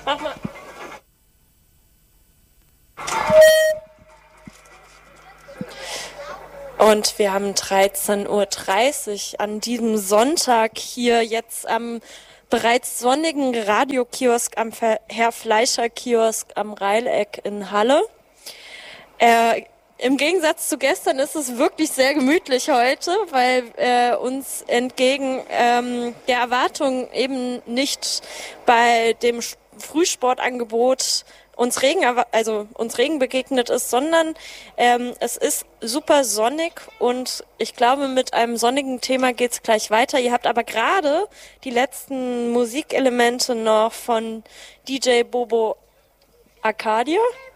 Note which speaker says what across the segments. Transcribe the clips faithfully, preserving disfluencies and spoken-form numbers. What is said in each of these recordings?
Speaker 1: Mach mal. Und wir haben dreizehn Uhr dreißig an diesem Sonntag hier jetzt am bereits sonnigen Radiokiosk am Herr-Fleischer-Kiosk am Rheileck in Halle. Äh, Im Gegensatz zu gestern ist es wirklich sehr gemütlich heute, weil äh, uns entgegen ähm, der Erwartung eben nicht bei dem Frühsportangebot uns Regen, also uns Regen begegnet ist, sondern ähm, es ist super sonnig und ich glaube, mit einem sonnigen Thema geht's gleich weiter. Ihr habt aber gerade die letzten Musikelemente noch von D J Bobo Arcadia,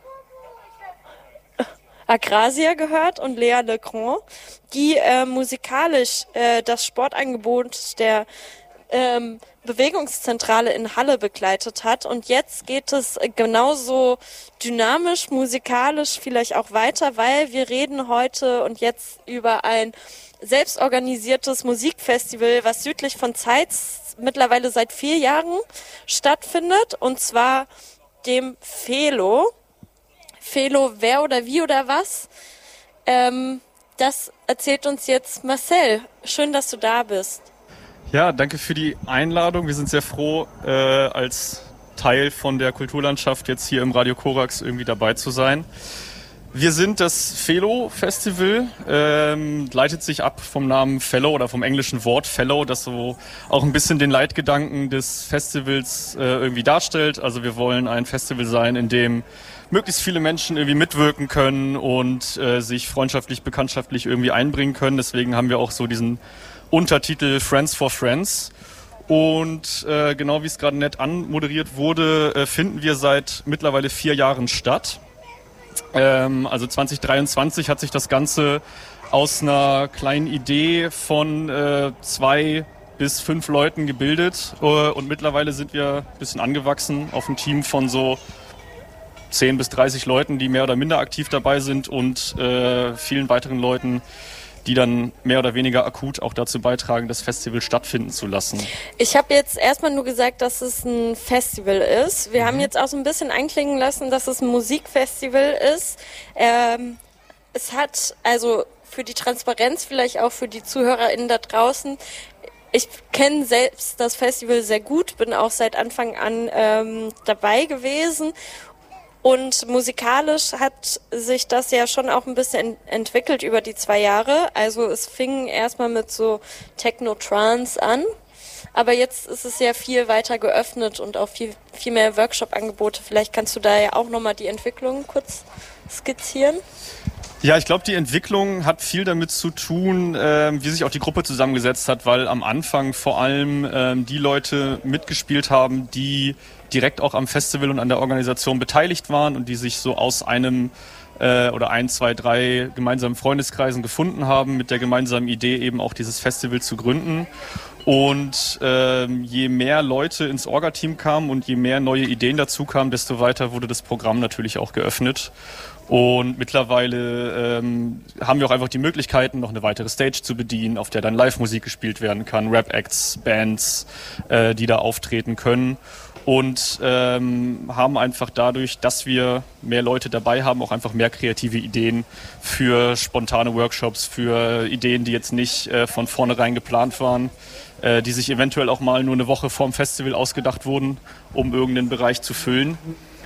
Speaker 1: Agrasia gehört und Lea Legrand, die äh, musikalisch äh, das Sportangebot der ähm, Bewegungszentrale in Halle begleitet hat. Und jetzt geht es genauso dynamisch, musikalisch vielleicht auch weiter, weil wir reden heute und jetzt über ein selbstorganisiertes Musikfestival, was südlich von Zeitz mittlerweile seit vier Jahren stattfindet, und zwar dem Felo. Felo, wer oder wie oder was? Ähm, das erzählt uns jetzt Marcel. Schön, dass du da bist.
Speaker 2: Ja, danke für die Einladung. Wir sind sehr froh, äh, als Teil von der Kulturlandschaft jetzt hier im Radio Korax irgendwie dabei zu sein. Wir sind das Felo-Festival, ähm, leitet sich ab vom Namen Fellow oder vom englischen Wort Fellow, das so auch ein bisschen den Leitgedanken des Festivals äh, irgendwie darstellt. Also wir wollen ein Festival sein, in dem möglichst viele Menschen irgendwie mitwirken können und äh, sich freundschaftlich, bekanntschaftlich irgendwie einbringen können. Deswegen haben wir auch so diesen Untertitel Friends for Friends. Und äh, genau wie es gerade nett anmoderiert wurde, äh, finden wir seit mittlerweile vier Jahren statt. Ähm, also zwanzig dreiundzwanzig hat sich das Ganze aus einer kleinen Idee von äh, zwei bis fünf Leuten gebildet. Äh, und mittlerweile sind wir ein bisschen angewachsen auf ein Team von so zehn bis dreißig Leuten, die mehr oder minder aktiv dabei sind, und äh, vielen weiteren Leuten, die dann mehr oder weniger akut auch dazu beitragen, das Festival stattfinden zu lassen.
Speaker 1: Ich habe jetzt erstmal nur gesagt, dass es ein Festival ist. Wir mhm. haben jetzt auch so ein bisschen einklingen lassen, dass es ein Musikfestival ist. Ähm, es hat, also für die Transparenz, vielleicht auch für die ZuhörerInnen da draußen, ich kenne selbst das Festival sehr gut, bin auch seit Anfang an ähm, dabei gewesen. Und musikalisch hat sich das ja schon auch ein bisschen entwickelt über die zwei Jahre. Also es fing erstmal mit so Techno-Trance an, aber jetzt ist es ja viel weiter geöffnet und auch viel, viel mehr Workshop-Angebote. Vielleicht kannst du da ja auch nochmal die Entwicklung kurz skizzieren.
Speaker 2: Ja, ich glaube, die Entwicklung hat viel damit zu tun, äh, wie sich auch die Gruppe zusammengesetzt hat, weil am Anfang vor allem äh, die Leute mitgespielt haben, die direkt auch am Festival und an der Organisation beteiligt waren und die sich so aus einem äh, oder ein, zwei, drei gemeinsamen Freundeskreisen gefunden haben, mit der gemeinsamen Idee eben auch dieses Festival zu gründen. Und ähm, je mehr Leute ins Orga-Team kamen und je mehr neue Ideen dazu kamen, desto weiter wurde das Programm natürlich auch geöffnet. Und mittlerweile ähm, haben wir auch einfach die Möglichkeiten, noch eine weitere Stage zu bedienen, auf der dann Live-Musik gespielt werden kann, Rap-Acts, Bands, äh, die da auftreten können. Und ähm, haben einfach dadurch, dass wir mehr Leute dabei haben, auch einfach mehr kreative Ideen für spontane Workshops, für Ideen, die jetzt nicht äh, von vornherein geplant waren, äh, die sich eventuell auch mal nur eine Woche vorm Festival ausgedacht wurden, um irgendeinen Bereich zu füllen.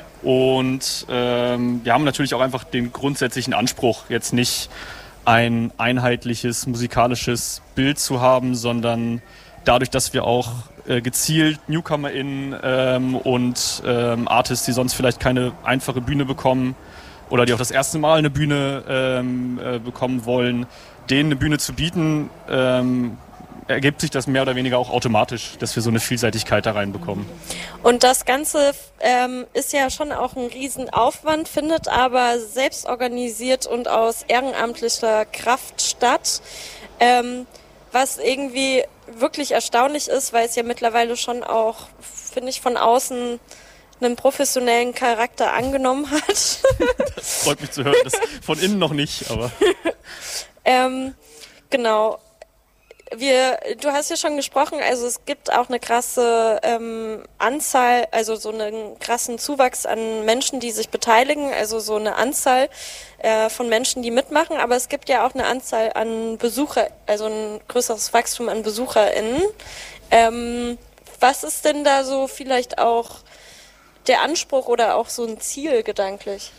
Speaker 2: Und ähm, wir haben natürlich auch einfach den grundsätzlichen Anspruch, jetzt nicht ein einheitliches musikalisches Bild zu haben, sondern dadurch, dass wir auch äh, gezielt NewcomerInnen ähm, und ähm, Artists, die sonst vielleicht keine einfache Bühne bekommen oder die auch das erste Mal eine Bühne ähm, äh, bekommen wollen, denen eine Bühne zu bieten, ähm, ergibt sich das mehr oder weniger auch automatisch, dass wir so eine Vielseitigkeit da reinbekommen.
Speaker 1: Und das Ganze ähm, ist ja schon auch ein Riesenaufwand, findet aber selbst organisiert und aus ehrenamtlicher Kraft statt. Ähm, was irgendwie wirklich erstaunlich ist, weil es ja mittlerweile schon auch, finde ich, von außen einen professionellen Charakter angenommen hat.
Speaker 2: Das freut mich zu hören, das von innen noch nicht, aber...
Speaker 1: ähm, genau. wir, du hast ja schon gesprochen, also es gibt auch eine krasse ähm, Anzahl, also so einen krassen Zuwachs an Menschen, die sich beteiligen, also so eine Anzahl äh, von Menschen, die mitmachen, aber es gibt ja auch eine Anzahl an Besucher, also ein größeres Wachstum an BesucherInnen. Ähm, was ist denn da so vielleicht auch der Anspruch oder auch so ein Ziel gedanklich?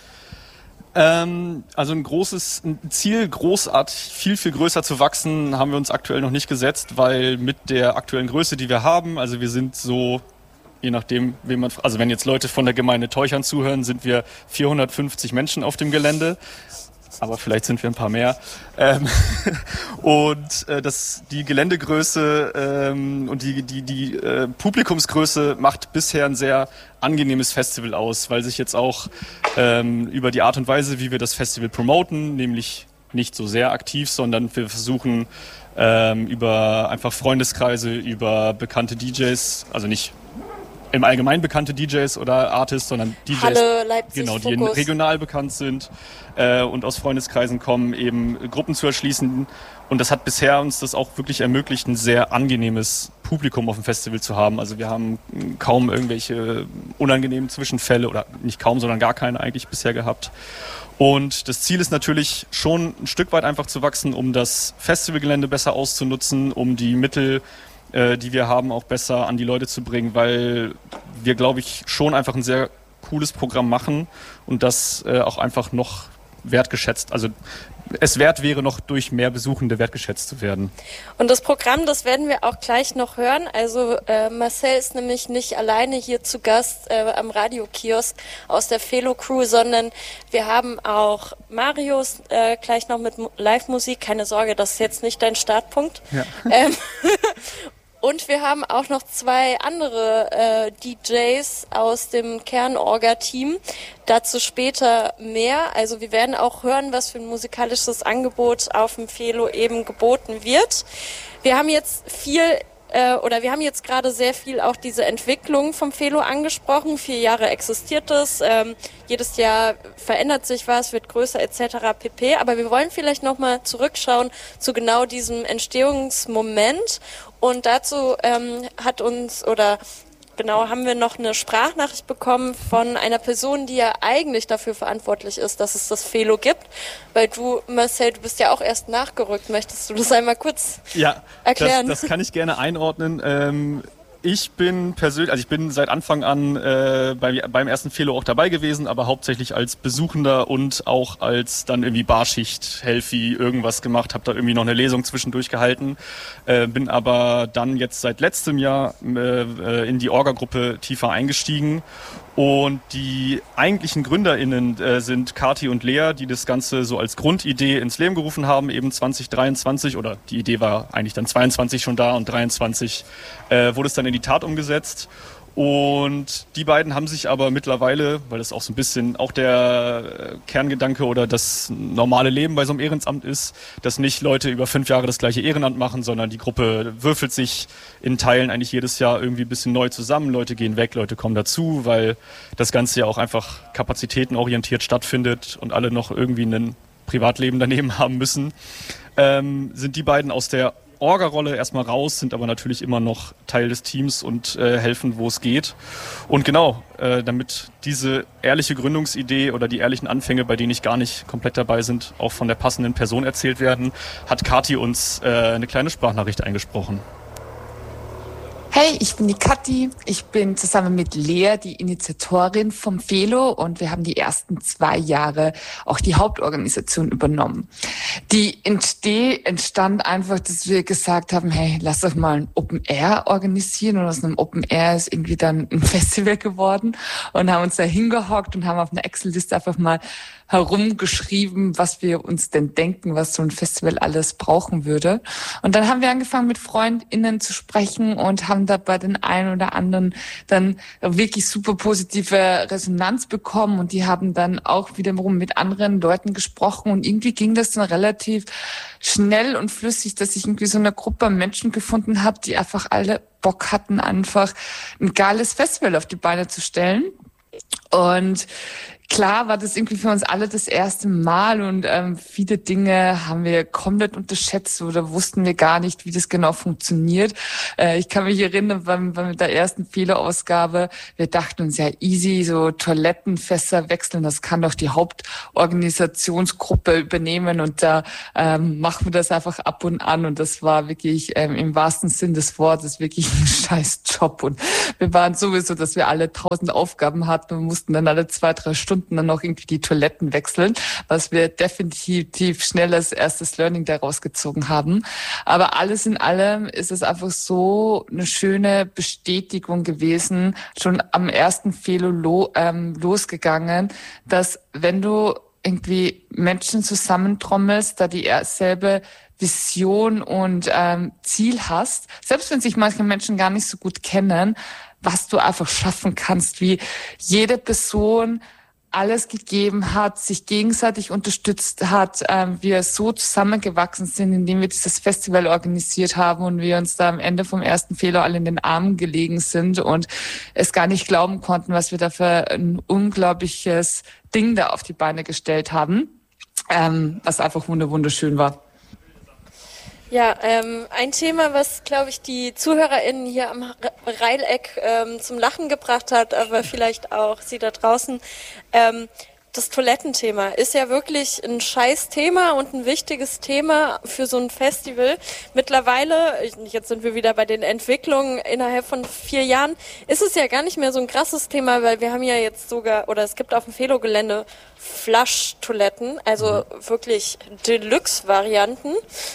Speaker 2: Ähm, also ein großes ein Ziel, großartig viel, viel größer zu wachsen, haben wir uns aktuell noch nicht gesetzt, weil mit der aktuellen Größe, die wir haben, also wir sind so, je nachdem, wen man, also wenn jetzt Leute von der Gemeinde Teuchern zuhören, sind wir vierhundertfünfzig Menschen auf dem Gelände. Aber vielleicht sind wir ein paar mehr. Ähm, und äh, das, die Geländegröße ähm, und die, die, die äh, Publikumsgröße macht bisher ein sehr angenehmes Festival aus, weil sich jetzt auch ähm, über die Art und Weise, wie wir das Festival promoten, nämlich nicht so sehr aktiv, sondern wir versuchen ähm, über einfach Freundeskreise, über bekannte D Js, also nicht im Allgemeinen bekannte D Js oder Artists, sondern D Js,
Speaker 1: Halle, Leipzig,
Speaker 2: genau, die
Speaker 1: Fokus.
Speaker 2: regional bekannt sind äh, und aus Freundeskreisen kommen, eben Gruppen zu erschließen. Und das hat bisher uns das auch wirklich ermöglicht, ein sehr angenehmes Publikum auf dem Festival zu haben. Also wir haben kaum irgendwelche unangenehmen Zwischenfälle oder nicht kaum, sondern gar keine eigentlich bisher gehabt. Und das Ziel ist natürlich schon ein Stück weit einfach zu wachsen, um das Festivalgelände besser auszunutzen, um die Mittel, die wir haben, auch besser an die Leute zu bringen, weil wir, glaube ich, schon einfach ein sehr cooles Programm machen und das äh, auch einfach noch wertgeschätzt, also es wert wäre, noch durch mehr Besuchende wertgeschätzt zu werden.
Speaker 1: Und das Programm, das werden wir auch gleich noch hören. Also äh, Marcel ist nämlich nicht alleine hier zu Gast äh, am Radiokiosk aus der Felo-Crew, sondern wir haben auch Marius äh, gleich noch mit Live-Musik. Keine Sorge, das ist jetzt nicht dein Startpunkt. Ja. Ähm, Und wir haben auch noch zwei andere äh, D Js aus dem Kernorga-Team. Dazu später mehr. Also wir werden auch hören, was für ein musikalisches Angebot auf dem Felo eben geboten wird. Wir haben jetzt viel äh, oder wir haben jetzt gerade sehr viel auch diese Entwicklung vom Felo angesprochen. Vier Jahre existiert es. Ähm, jedes Jahr verändert sich was, wird größer et cetera pp. Aber wir wollen vielleicht nochmal zurückschauen zu genau diesem Entstehungsmoment. Und dazu ähm, hat uns, oder genau, haben wir noch eine Sprachnachricht bekommen von einer Person, die ja eigentlich dafür verantwortlich ist, dass es das Felo gibt. Weil du, Marcel, du bist ja auch erst nachgerückt. Möchtest du das einmal kurz
Speaker 2: ja,
Speaker 1: erklären?
Speaker 2: Das, das kann ich gerne einordnen. Ähm Ich bin persönlich, also ich bin seit Anfang an äh, bei, beim ersten Felo auch dabei gewesen, aber hauptsächlich als Besuchender und auch als dann irgendwie Barschicht, Helfi, irgendwas gemacht, habe da irgendwie noch eine Lesung zwischendurch gehalten, äh, bin aber dann jetzt seit letztem Jahr äh, in die Orga-Gruppe tiefer eingestiegen. Und die eigentlichen GründerInnen äh, sind Kati und Lea, die das Ganze so als Grundidee ins Leben gerufen haben, eben zwanzig dreiundzwanzig, oder die Idee war eigentlich dann zweiundzwanzig schon da und dreiundzwanzig äh, wurde es dann in die Tat umgesetzt. Und die beiden haben sich aber mittlerweile, weil das auch so ein bisschen auch der Kerngedanke oder das normale Leben bei so einem Ehrenamt ist, dass nicht Leute über fünf Jahre das gleiche Ehrenamt machen, sondern die Gruppe würfelt sich in Teilen eigentlich jedes Jahr irgendwie ein bisschen neu zusammen. Leute gehen weg, Leute kommen dazu, weil das Ganze ja auch einfach kapazitätenorientiert stattfindet und alle noch irgendwie ein Privatleben daneben haben müssen. Ähm, sind die beiden aus der Orga-Rolle erstmal raus, sind aber natürlich immer noch Teil des Teams und äh, helfen, wo es geht. Und genau, äh, damit diese ehrliche Gründungsidee oder die ehrlichen Anfänge, bei denen ich gar nicht komplett dabei sind, auch von der passenden Person erzählt werden, hat Kathi uns äh, eine kleine Sprachnachricht eingesprochen.
Speaker 3: Hey, ich bin die Kathi. Ich bin zusammen mit Lea die Initiatorin vom Felo und wir haben die ersten zwei Jahre auch die Hauptorganisation übernommen. Die Idee entstand einfach, dass wir gesagt haben, hey, lass doch mal ein Open Air organisieren, und aus einem Open Air ist irgendwie dann ein Festival geworden, und haben uns da hingehockt und haben auf einer Excel-Liste einfach mal herumgeschrieben, was wir uns denn denken, was so ein Festival alles brauchen würde. Und dann haben wir angefangen, mit FreundInnen zu sprechen und haben da bei den einen oder anderen dann wirklich super positive Resonanz bekommen, und die haben dann auch wiederum mit anderen Leuten gesprochen, und irgendwie ging das dann relativ schnell und flüssig, dass ich irgendwie so eine Gruppe an Menschen gefunden habe, die einfach alle Bock hatten, einfach ein geiles Festival auf die Beine zu stellen. Und Klar war das irgendwie für uns alle das erste Mal und ähm, viele Dinge haben wir komplett unterschätzt oder wussten wir gar nicht, wie das genau funktioniert. Äh, ich kann mich erinnern, beim, beim der ersten Fehlerausgabe, wir dachten uns ja easy, so Toilettenfässer wechseln, das kann doch die Hauptorganisationsgruppe übernehmen und da ähm, machen wir das einfach ab und an und das war wirklich ähm, im wahrsten Sinn des Wortes wirklich ein scheiß Job und wir waren sowieso, dass wir alle tausend Aufgaben hatten und mussten dann alle zwei, drei Stunden dann noch irgendwie die Toiletten wechseln, was wir definitiv schnell als erstes Learning daraus gezogen haben. Aber alles in allem ist es einfach so eine schöne Bestätigung gewesen, schon am ersten Felo lo, ähm, losgegangen, dass wenn du irgendwie Menschen zusammentrommelst, da die selbe Vision und ähm, Ziel hast, selbst wenn sich manche Menschen gar nicht so gut kennen, was du einfach schaffen kannst, wie jede Person alles gegeben hat, sich gegenseitig unterstützt hat, ähm, wir so zusammengewachsen sind, indem wir dieses Festival organisiert haben und wir uns da am Ende vom ersten Fehler alle in den Armen gelegen sind und es gar nicht glauben konnten, was wir da für ein unglaubliches Ding da auf die Beine gestellt haben, ähm, was einfach wunderschön war.
Speaker 1: Ja, ähm, ein Thema, was, glaube ich, die ZuhörerInnen hier am Reileck ähm, zum Lachen gebracht hat, aber vielleicht auch Sie da draußen, ähm, das Toilettenthema ist ja wirklich ein scheiß Thema und ein wichtiges Thema für so ein Festival. Mittlerweile, jetzt sind wir wieder bei den Entwicklungen, innerhalb von vier Jahren ist es ja gar nicht mehr so ein krasses Thema, weil wir haben ja jetzt sogar, oder es gibt auf dem Felo-Gelände Flush-Toiletten, also wirklich Deluxe-Varianten.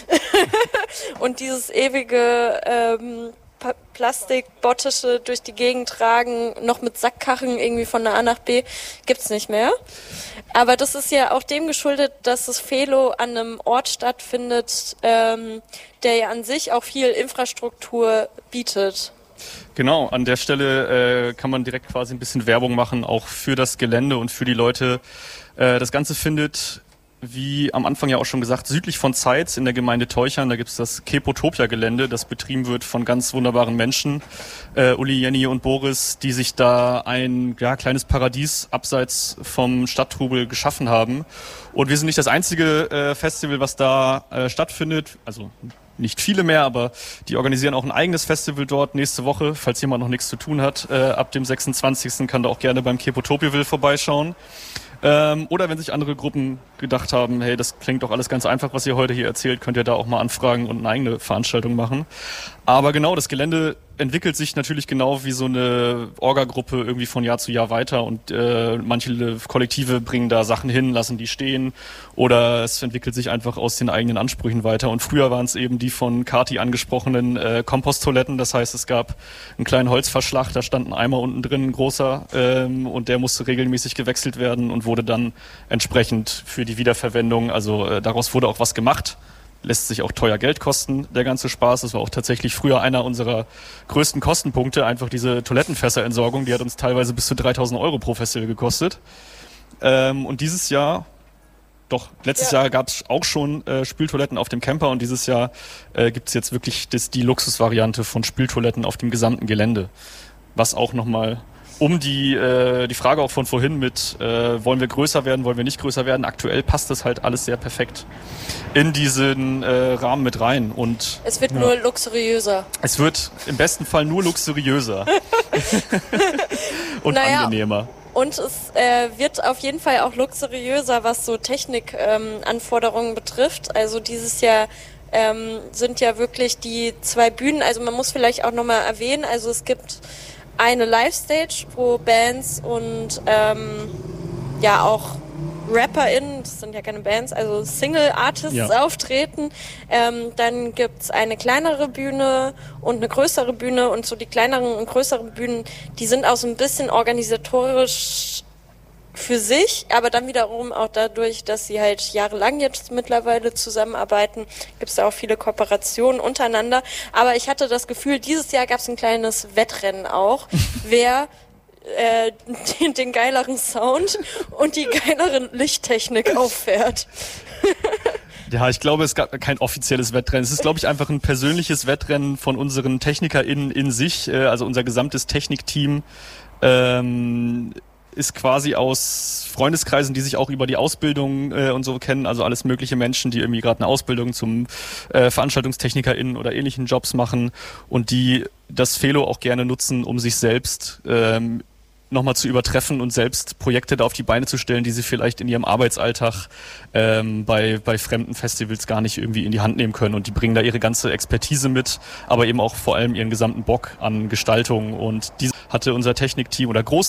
Speaker 1: Und dieses ewige ähm, Pa- Plastikbottische durch die Gegend tragen, noch mit Sackkarren irgendwie von A nach B, gibt's nicht mehr. Aber das ist ja auch dem geschuldet, dass das Felo an einem Ort stattfindet, ähm, der ja an sich auch viel Infrastruktur bietet.
Speaker 2: Genau, an der Stelle äh, kann man direkt quasi ein bisschen Werbung machen, auch für das Gelände und für die Leute. Äh, das Ganze findet, wie am Anfang ja auch schon gesagt, südlich von Zeitz in der Gemeinde Teuchern, da gibt's das Kepotopia-Gelände, das betrieben wird von ganz wunderbaren Menschen, äh, Uli, Jenny und Boris, die sich da ein ja, kleines Paradies abseits vom Stadttrubel geschaffen haben. Und wir sind nicht das einzige äh, Festival, was da äh, stattfindet, also nicht viele mehr, aber die organisieren auch ein eigenes Festival dort nächste Woche, falls jemand noch nichts zu tun hat. Äh, ab dem sechsundzwanzigsten kann da auch gerne beim Kepotopiaville vorbeischauen. Ähm, oder wenn sich andere Gruppen gedacht haben, hey, das klingt doch alles ganz einfach, was ihr heute hier erzählt, könnt ihr da auch mal anfragen und eine eigene Veranstaltung machen. Aber genau, das Gelände entwickelt sich natürlich genau wie so eine Orga-Gruppe irgendwie von Jahr zu Jahr weiter und äh, manche Kollektive bringen da Sachen hin, lassen die stehen oder es entwickelt sich einfach aus den eigenen Ansprüchen weiter. Und früher waren es eben die von Kati angesprochenen äh, Komposttoiletten, das heißt, es gab einen kleinen Holzverschlag, da stand ein Eimer unten drin, ein großer, ähm, und der musste regelmäßig gewechselt werden und wurde dann entsprechend für die Wiederverwendung, also äh, daraus wurde auch was gemacht. Lässt sich auch teuer Geld kosten, der ganze Spaß. Das war auch tatsächlich früher einer unserer größten Kostenpunkte, einfach diese Toilettenfässerentsorgung, die hat uns teilweise bis zu dreitausend Euro pro Festival gekostet. Ähm, und dieses Jahr, doch, letztes ja. Jahr gab es auch schon äh, Spültoiletten auf dem Camper und dieses Jahr äh, gibt es jetzt wirklich das, die Luxusvariante von Spültoiletten auf dem gesamten Gelände. Was auch nochmal um die äh, die Frage auch von vorhin mit, äh, wollen wir größer werden, wollen wir nicht größer werden, aktuell passt das halt alles sehr perfekt in diesen äh, Rahmen mit rein. Und
Speaker 1: es wird
Speaker 2: ja.
Speaker 1: nur luxuriöser.
Speaker 2: Es wird im besten Fall nur luxuriöser und
Speaker 1: naja.
Speaker 2: angenehmer.
Speaker 1: Und es äh, wird auf jeden Fall auch luxuriöser, was so Technikanforderungen ähm, betrifft. Also dieses Jahr ähm, sind ja wirklich die zwei Bühnen, also man muss vielleicht auch nochmal erwähnen, also es gibt eine Live-Stage, wo Bands und ähm, ja auch RapperInnen, das sind ja keine Bands, also Single-Artists ja. auftreten. Ähm, dann gibt's eine kleinere Bühne und eine größere Bühne und so die kleineren und größeren Bühnen, die sind auch so ein bisschen organisatorisch für sich, aber dann wiederum auch dadurch, dass sie halt jahrelang jetzt mittlerweile zusammenarbeiten, gibt es da auch viele Kooperationen untereinander. Aber ich hatte das Gefühl, dieses Jahr gab es ein kleines Wettrennen auch, wer äh, den, den geileren Sound und die geilere Lichttechnik auffährt.
Speaker 2: Ja, ich glaube, es gab kein offizielles Wettrennen. Es ist, glaube ich, einfach ein persönliches Wettrennen von unseren TechnikerInnen in sich, äh, also unser gesamtes Technikteam. Ähm, ist quasi aus Freundeskreisen, die sich auch über die Ausbildung äh, und so kennen, also alles mögliche Menschen, die irgendwie gerade eine Ausbildung zum äh, VeranstaltungstechnikerInnen oder ähnlichen Jobs machen und die das Felo auch gerne nutzen, um sich selbst ähm, nochmal zu übertreffen und selbst Projekte da auf die Beine zu stellen, die sie vielleicht in ihrem Arbeitsalltag ähm, bei, bei fremden Festivals gar nicht irgendwie in die Hand nehmen können. Und die bringen da ihre ganze Expertise mit, aber eben auch vor allem ihren gesamten Bock an Gestaltung. Und die hatte unser Technikteam oder Groß